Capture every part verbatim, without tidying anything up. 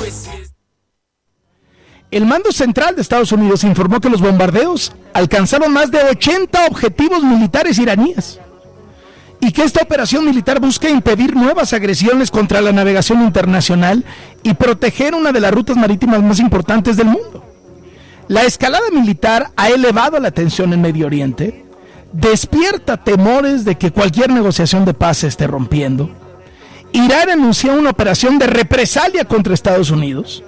El mando central de Estados Unidos informó que los bombardeos alcanzaron más de ochenta objetivos militares iraníes y que esta operación militar busca impedir nuevas agresiones contra la navegación internacional y proteger una de las rutas marítimas más importantes del mundo. La escalada militar ha elevado la tensión en Medio Oriente, despierta temores de que cualquier negociación de paz se esté rompiendo. Irán anunció una operación de represalia contra Estados Unidos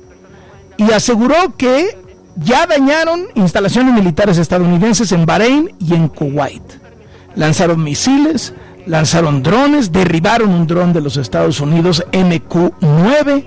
y aseguró que ya dañaron instalaciones militares estadounidenses en Bahrein y en Kuwait. Lanzaron misiles, lanzaron drones, derribaron un dron de los Estados Unidos M Q nueve.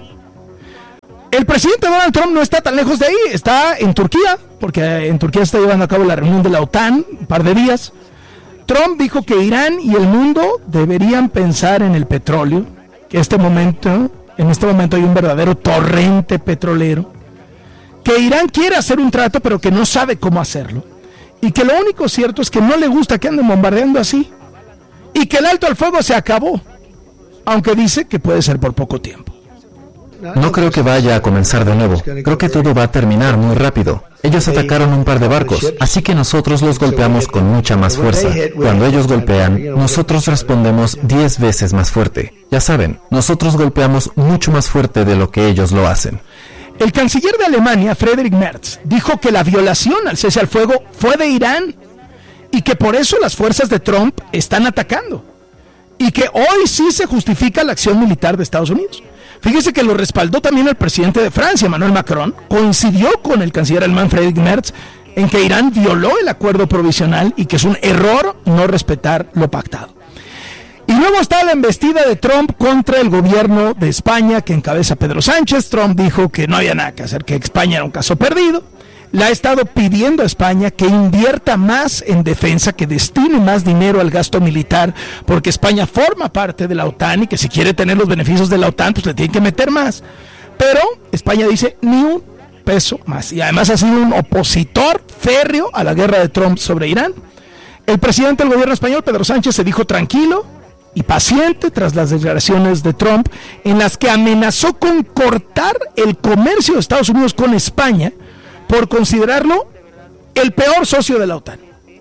El presidente Donald Trump no está tan lejos de ahí, está en Turquía, porque en Turquía está llevando a cabo la reunión de la OTAN, un par de días. Trump dijo que Irán y el mundo deberían pensar en el petróleo, que este momento, en este momento hay un verdadero torrente petrolero, que Irán quiere hacer un trato pero que no sabe cómo hacerlo, y que lo único cierto es que no le gusta que anden bombardeando así, y que el alto al fuego se acabó, aunque dice que puede ser por poco tiempo. No creo que vaya a comenzar de nuevo. Creo que todo va a terminar muy rápido. Ellos atacaron un par de barcos, así que nosotros los golpeamos con mucha más fuerza. Cuando ellos golpean, nosotros respondemos diez veces más fuerte. Ya saben, nosotros golpeamos mucho más fuerte de lo que ellos lo hacen. El canciller de Alemania, Friedrich Merz, dijo que la violación al cese al fuego fue de Irán y que por eso las fuerzas de Trump están atacando. Y que hoy sí se justifica la acción militar de Estados Unidos. Fíjese que lo respaldó también el presidente de Francia, Emmanuel Macron, coincidió con el canciller alemán Friedrich Merz en que Irán violó el acuerdo provisional y que es un error no respetar lo pactado. Y luego está la embestida de Trump contra el gobierno de España que encabeza Pedro Sánchez. Trump dijo que no había nada que hacer, que España era un caso perdido. Le ha estado pidiendo a España que invierta más en defensa, que destine más dinero al gasto militar, porque España forma parte de la OTAN y que si quiere tener los beneficios de la OTAN, pues le tienen que meter más. Pero España dice ni un peso más. Y además ha sido un opositor férreo a la guerra de Trump sobre Irán. El presidente del gobierno español, Pedro Sánchez, se dijo tranquilo y paciente tras las declaraciones de Trump, en las que amenazó con cortar el comercio de Estados Unidos con España, por considerarlo el peor socio de la OTAN.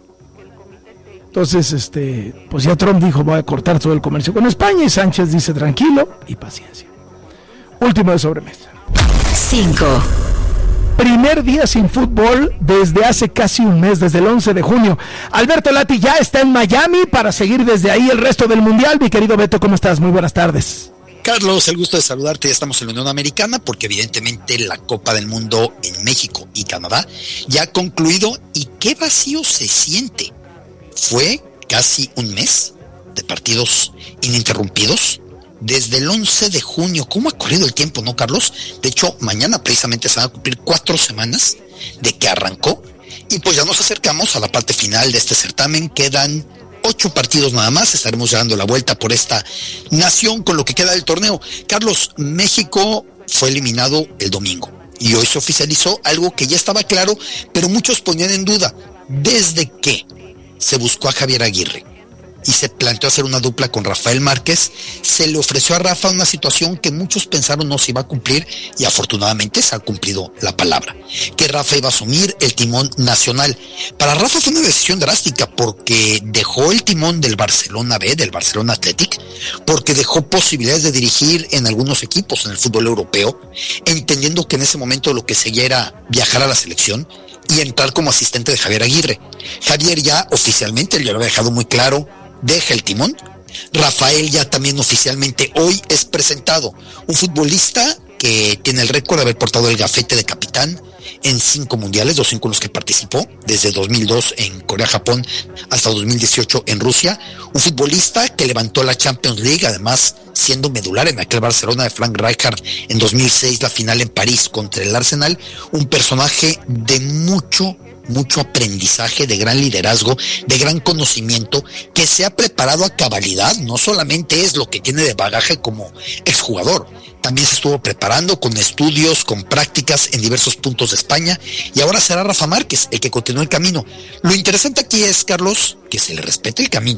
Entonces, este, pues ya Trump dijo, voy a cortar todo el comercio con España, y Sánchez dice tranquilo y paciencia. Último de sobremesa. cinco. Primer día sin fútbol desde hace casi un mes, desde el once de junio. Alberto Lati ya está en Miami para seguir desde ahí el resto del Mundial. Mi querido Beto, ¿cómo estás? Muy buenas tardes. Carlos, el gusto de saludarte. Ya estamos en la Unión Americana porque evidentemente la Copa del Mundo en México y Canadá ya ha concluido. Y qué vacío se siente. Fue casi un mes de partidos ininterrumpidos desde el once de junio. ¿Cómo ha corrido el tiempo, no, Carlos? De hecho, mañana precisamente se van a cumplir cuatro semanas de que arrancó. Y pues ya nos acercamos a la parte final de este certamen. Quedan ocho partidos nada más, estaremos dando la vuelta por esta nación con lo que queda del torneo. Carlos, México fue eliminado el domingo y hoy se oficializó algo que ya estaba claro, pero muchos ponían en duda. Desde que se buscó a Javier Aguirre y se planteó hacer una dupla con Rafael Márquez, se le ofreció a Rafa una situación que muchos pensaron no se iba a cumplir y afortunadamente se ha cumplido la palabra, que Rafa iba a asumir el timón nacional. Para Rafa fue una decisión drástica porque dejó el timón del Barcelona B, del Barcelona Athletic, porque dejó posibilidades de dirigir en algunos equipos en el fútbol europeo, entendiendo que en ese momento lo que seguía era viajar a la selección y entrar como asistente de Javier Aguirre. Javier ya oficialmente, él ya lo había dejado muy claro, deja el timón. Rafael ya también oficialmente hoy es presentado, un futbolista que tiene el récord de haber portado el gafete de capitán en cinco mundiales, los cinco en los que participó, desde dos mil dos en Corea, Japón, hasta dos mil dieciocho en Rusia, un futbolista que levantó la Champions League, además siendo medular en aquel Barcelona de Frank Rijkaard en dos mil seis, la final en París contra el Arsenal, un personaje de mucho mucho aprendizaje, de gran liderazgo, de gran conocimiento, que se ha preparado a cabalidad. No solamente es lo que tiene de bagaje como exjugador, también se estuvo preparando con estudios, con prácticas en diversos puntos de España, y ahora será Rafa Márquez el que continúe el camino. Lo interesante aquí es, Carlos, que se le respete el camino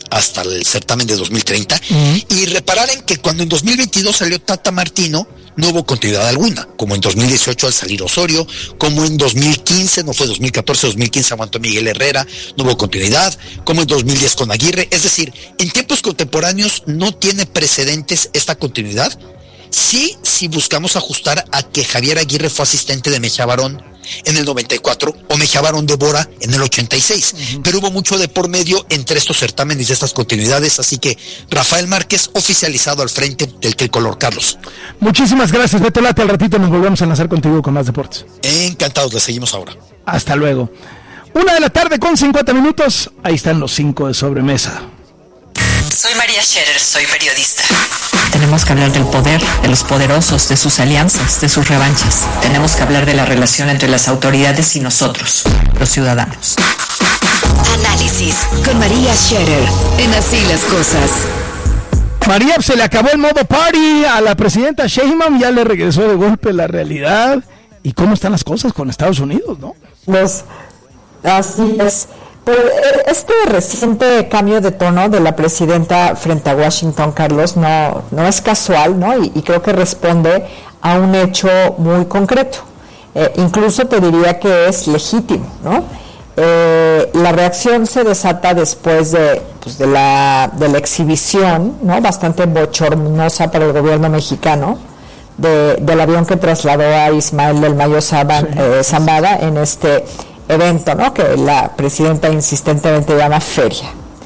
hasta el certamen de dos mil treinta, uh-huh. y reparar en que cuando en dos mil veintidós salió Tata Martino, no hubo continuidad alguna, como en dos mil dieciocho al salir Osorio, como en dos mil quince, no fue dos mil catorce, dos mil quince aguantó Miguel Herrera, no hubo continuidad, como en dos mil diez con Aguirre, es decir, en tiempos contemporáneos no tiene precedentes esta continuidad. Sí, si buscamos ajustar a que Javier Aguirre fue asistente de Mejía Barón en el noventa y cuatro o Mejía Barón de Bora en el ochenta y seis, uh-huh. pero hubo mucho de por medio entre estos certámenes y estas continuidades, así que Rafael Márquez oficializado al frente del tricolor. Carlos, muchísimas gracias, Beto Lati, al ratito nos volvemos a enlazar contigo con más deportes. Encantados, le seguimos ahora. Hasta luego. Una de la tarde con cincuenta minutos, ahí están los cinco de sobremesa. Soy María Scherer, soy periodista. Tenemos que hablar del poder, de los poderosos, de sus alianzas, de sus revanchas. Tenemos que hablar de la relación entre las autoridades y nosotros, los ciudadanos. Análisis con María Scherer en Así las Cosas. María, se le acabó el modo party a la presidenta Sheinbaum, ya le regresó de golpe la realidad. ¿Y cómo están las cosas con Estados Unidos, no? Pues, así es. Pero este reciente cambio de tono de la presidenta frente a Washington, Carlos, no, no es casual, ¿no? Y, y creo que responde a un hecho muy concreto. Eh, incluso te diría que es legítimo, ¿no? Eh, la reacción se desata después de, pues, de, la, de la exhibición, ¿no? Bastante bochornosa para el gobierno mexicano, de, del avión que trasladó a Ismael del Mayo Zambada, sí. eh, Zambada en este evento, ¿no? Que la presidenta insistentemente llama feria.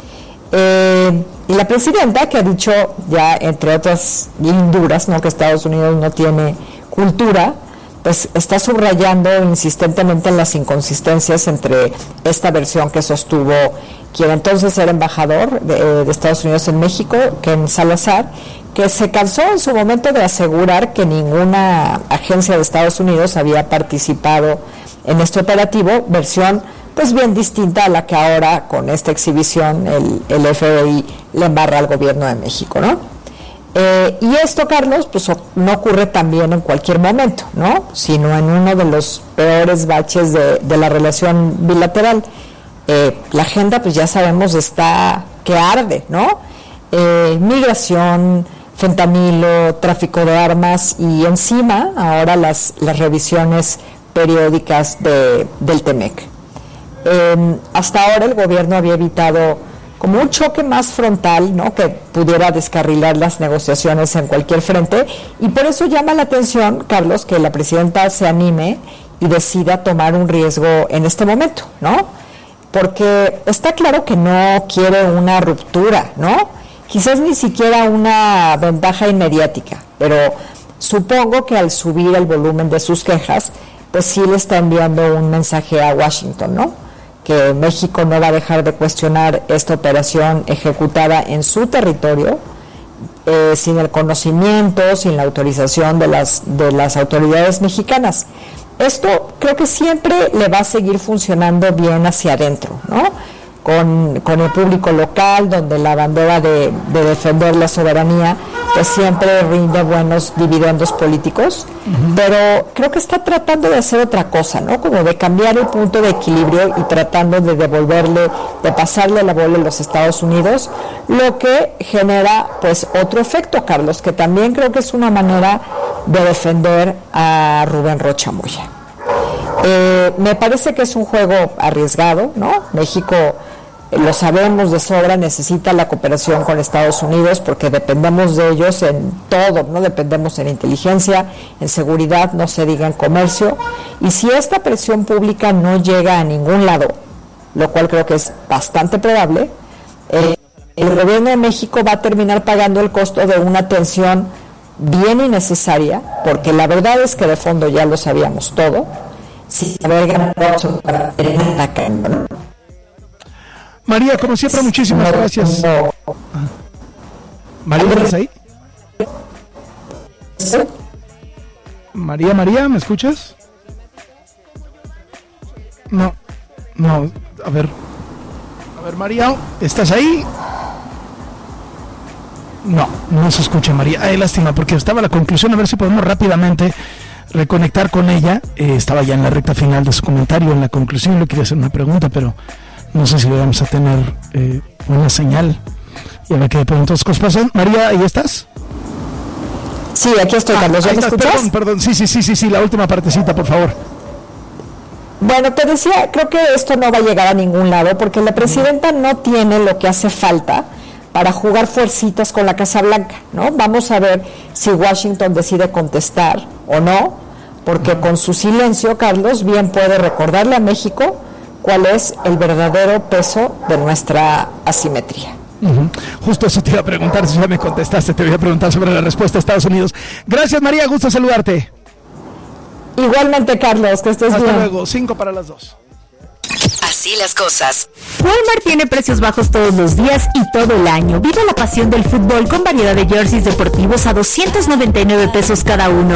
Eh, y la presidenta, que ha dicho ya, entre otras linduras, ¿no? Que Estados Unidos no tiene cultura, pues está subrayando insistentemente en las inconsistencias entre esta versión que sostuvo quien entonces era embajador de, de Estados Unidos en México, Ken Salazar, que se cansó en su momento de asegurar que ninguna agencia de Estados Unidos había participado en este operativo, versión pues bien distinta a la que ahora con esta exhibición el, el F B I le embarra al gobierno de México, ¿no? Eh, y esto, Carlos, pues no ocurre también en cualquier momento, ¿no? Sino en uno de los peores baches de, de la relación bilateral. Eh, la agenda, pues ya sabemos, está que arde, ¿no? Eh, migración, fentanilo, tráfico de armas y encima ahora las, las revisiones periódicas de, del Temec. Eh, hasta ahora el gobierno había evitado como un choque más frontal, ¿no? Que pudiera descarrilar las negociaciones en cualquier frente, y por eso llama la atención, Carlos, que la presidenta se anime y decida tomar un riesgo en este momento, ¿no? Porque está claro que no quiere una ruptura, ¿no? Quizás ni siquiera una ventaja inmediática, pero supongo que al subir el volumen de sus quejas, pues sí le está enviando un mensaje a Washington, ¿no? Que México no va a dejar de cuestionar esta operación ejecutada en su territorio, eh, sin el conocimiento, sin la autorización de las, de las autoridades mexicanas. Esto creo que siempre le va a seguir funcionando bien hacia adentro, ¿no? Con, con el público local, donde la bandera de, de defender la soberanía pues siempre rinde buenos dividendos políticos, uh-huh. Pero creo que está tratando de hacer otra cosa, ¿no? Como de cambiar el punto de equilibrio y tratando de devolverle, de pasarle la bola a los Estados Unidos, lo que genera pues otro efecto, Carlos, que también creo que es una manera de defender a Rubén Rocha Moya. Eh, me parece que es un juego arriesgado, ¿no? México, eh, lo sabemos de sobra, necesita la cooperación con Estados Unidos porque dependemos de ellos en todo, ¿no? Dependemos en inteligencia, en seguridad, no se diga en comercio, y si esta presión pública no llega a ningún lado, lo cual creo que es bastante probable, eh, el gobierno de México va a terminar pagando el costo de una tensión bien innecesaria, porque la verdad es que de fondo ya lo sabíamos todo, sin haber ganado para tener atacando, ¿no? María, como siempre, muchísimas no, gracias. No. María, ¿estás ahí? ¿Sí? María, María, ¿me escuchas? No, no, a ver. A ver, María, ¿estás ahí? No, no se escucha, María. Ay, lástima, porque estaba la conclusión, a ver si podemos rápidamente reconectar con ella. Eh, estaba ya en la recta final de su comentario, en la conclusión le quería hacer una pregunta, pero no sé si vamos a tener eh, una señal. Y a ver qué de pronto cosas pasan. María, ¿ahí estás? Sí, aquí estoy, Carlos. ¿Ya me escuchas? Perdón, perdón. Sí, sí, sí, sí, sí, la última partecita, por favor. Bueno, te decía, creo que esto no va a llegar a ningún lado porque la presidenta no tiene lo que hace falta para jugar fuercitas con la Casa Blanca, ¿no? Vamos a ver si Washington decide contestar o no, porque con su silencio, Carlos, bien puede recordarle a México cuál es el verdadero peso de nuestra asimetría. Uh-huh. Justo eso te iba a preguntar, si ya me contestaste, te voy a preguntar sobre la respuesta de Estados Unidos. Gracias, María, gusto saludarte. Igualmente, Carlos, que estés Hasta bien. Hasta luego, cinco para las dos. Así las cosas. Walmart tiene precios bajos todos los días y todo el año. Vive la pasión del fútbol con variedad de jerseys deportivos a doscientos noventa y nueve pesos cada uno.